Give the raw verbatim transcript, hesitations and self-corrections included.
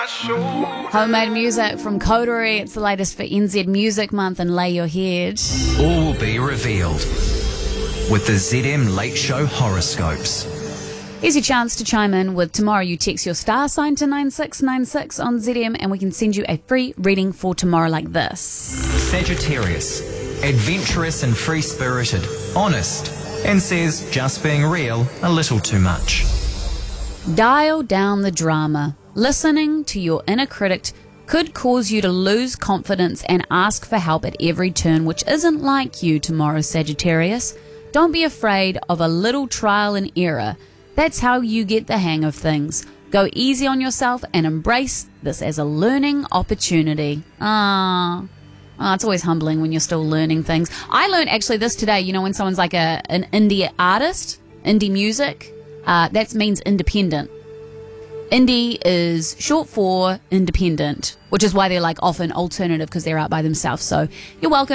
Homemade music from Coterie. It's the latest for N Z Music Month and Lay Your Head. All will be revealed with the Z M Late Show horoscopes. Here's your chance to chime in with tomorrow. You text your star sign to nine six nine six on Z M and we can send you a free reading for tomorrow like this. Sagittarius, adventurous and free-spirited, honest, and says just being real a little too much. Dial down the drama. Listening to your inner critic could cause you to lose confidence and ask for help at every turn, which isn't like you tomorrow, Sagittarius. Don't be afraid of a little trial and error. That's how you get the hang of things. Go easy on yourself and embrace this as a learning opportunity. Ah, oh, it's always humbling when you're still learning things. I learned actually this today, you know, when someone's like a an indie artist, indie music, uh, that means independent. Indie is short for independent, which is why they're like often alternative because they're out by themselves. So you're welcome.